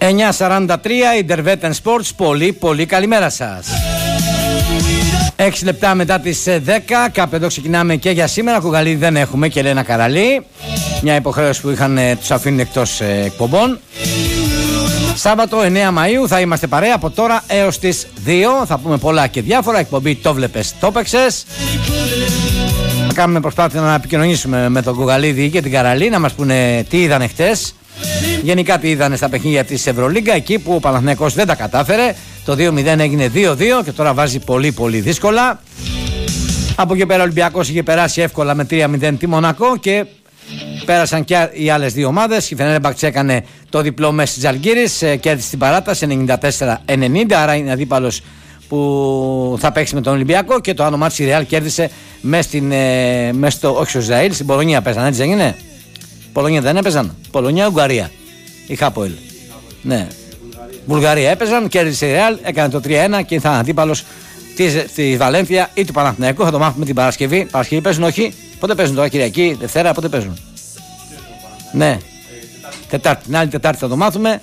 9:43 Intervetten Sports. Πολύ καλημέρα σας. 6 λεπτά μετά τις 10. Κάπου εδώ ξεκινάμε και για σήμερα. Κουγαλίδη δεν έχουμε και Ελένα Καραλή. Μια υποχρέωση που τους αφήνουν εκτός εκπομπών. Σάββατο 9 Μαΐου θα είμαστε παρέα από τώρα έως τις 2. Θα πούμε πολλά και διάφορα. Εκπομπή το βλέπες, το παίξες. Θα κάνουμε προσπάθεια να επικοινωνήσουμε με τον Κουγαλίδη και την Καραλή, να μας πούνε τι είδανε χτες. Γενικά τι είδανε στα παιχνίδια της Ευρωλίγκα, εκεί που ο Παναθηναϊκός δεν τα κατάφερε. Το 2-0 έγινε 2-2 και τώρα βάζει πολύ δύσκολα. Από εκεί πέρα ο Ολυμπιακός είχε περάσει εύκολα με 3-0 τη Μονακό και πέρασαν και οι άλλες δύο ομάδες. Η Φενέρμπαχτσε έκανε το διπλό μέσα στη Ζαλγκίρις, κέρδισε την παράταση 94-90, άρα είναι αντίπαλος που θα παίξει με τον Ολυμπιακό. Και το άλλο μάτσι η Ρεάλ κέρδισε μέσα στο Ισραήλ, στην Πολωνία παίζαν, έτσι δεν είναι? Πολωνία δεν έπαιζαν? Πολωνία-Ουγγαρία. Η Χάποελ. Ναι. Βουλγαρία έπαιζαν, κέρδισε η Ρεάλ, έκανε το 3-1 και θα είναι αντίπαλος τη Βαλένθια ή του Παναθηναϊκού. Θα το μάθουμε την Παρασκευή. Παρασκευή παίζουν, όχι? Πότε παίζουν τώρα, Κυριακή, Δευτέρα, πότε παίζουν? Ναι. Τετάρτη. Την άλλη Τετάρτη θα το μάθουμε.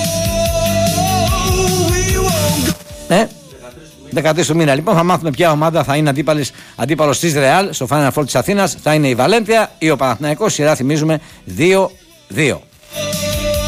13 του μήνα λοιπόν θα μάθουμε ποια ομάδα θα είναι αντίπαλος της Ρεάλ στο Final Four της Αθήνας. Θα είναι η Βαλένθια ή ο Παναθηναϊκός. Σειρά θυμίζουμε 2-2.